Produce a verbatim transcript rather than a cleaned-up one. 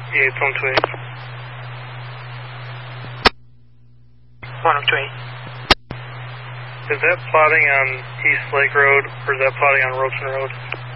Yeah, it's one two eight. one oh two eight. Is that plotting on East Lake Road, or is that plotting on Roachman Road?